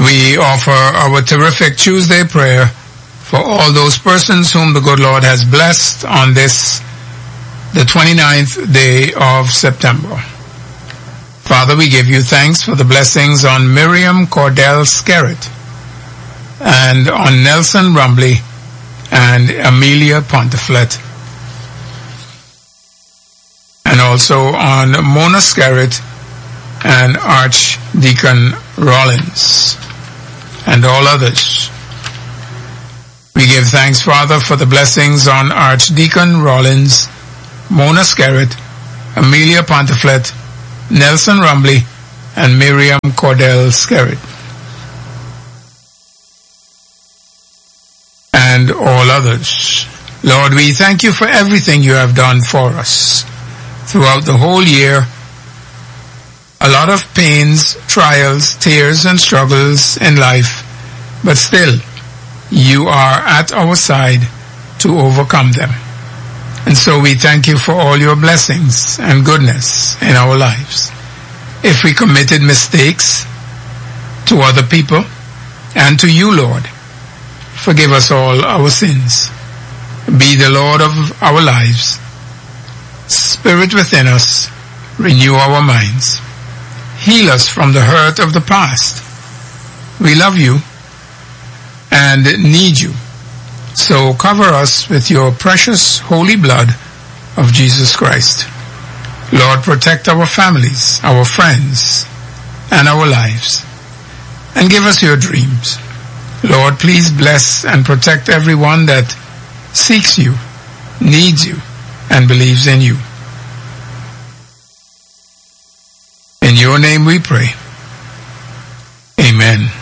We offer our terrific Tuesday prayer for all those persons whom the good Lord has blessed on this, the 29th day of September. Father, we give you thanks for the blessings on Miriam Cordell Skerritt and on Nelson Rumbly and Amelia Pontiflet, and also on Mona Skerritt and Archdeacon Rollins and all others. We give thanks, Father, for the blessings on Archdeacon Rollins, Mona Skerritt, Amelia Pontiflet, Nelson Rumbly, and Miriam Cordell Skerritt, and all others. Lord, we thank you for everything you have done for us throughout the whole year. A lot of pains, trials, tears, and struggles in life, but still, you are at our side to overcome them. And so we thank you for all your blessings and goodness in our lives. If we committed mistakes to other people and to you, Lord, forgive us all our sins. Be the Lord of our lives. Spirit within us, renew our minds. Heal us from the hurt of the past. We love you and need you. So cover us with your precious holy blood of Jesus Christ. Lord, protect our families, our friends, and our lives, and give us your dreams. Lord, please bless and protect everyone that seeks you, needs you, and believes in you. In your name we pray. Amen.